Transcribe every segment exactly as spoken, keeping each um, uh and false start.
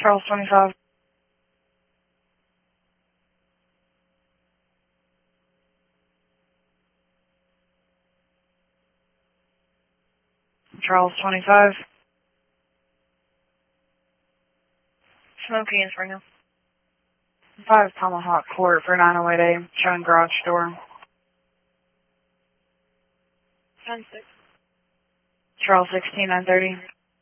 Charles twenty-five. Charles twenty-five. Smoky and Springhill. five Tomahawk Court for nine oh eight A, showing garage door. ten six. Charles sixteen, nine thirty.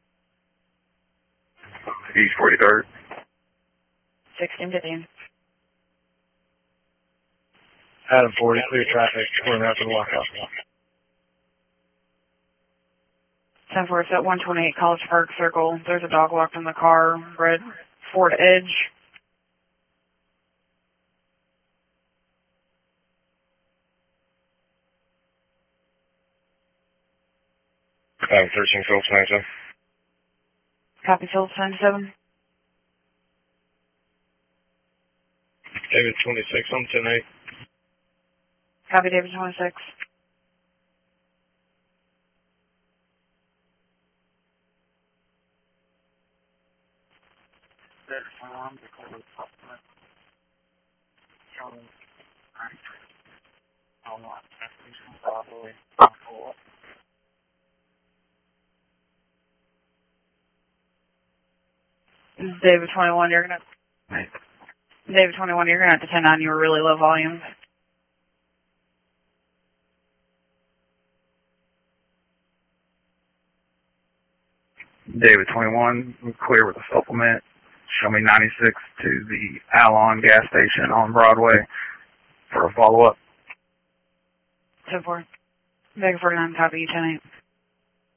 East forty-third. sixteen fifteen. Adam forty, clear traffic, going after the lockout. ten four, it's at one twenty-eight College Park Circle. There's a dog locked in the car, red Ford Edge. Adam thirteen, Phillips ninety-seven. Copy, Phillips ninety-seven. David twenty-six on ten eight. Copy, David twenty-six. This is David twenty-one, you're gonna David twenty-one, you're gonna have to ten nine, you were really low volume. David twenty-one, clear with a supplement. Show me ninety-six to the Alon gas station on Broadway for a follow-up. ten four. Vega forty-nine, copy, ten eight.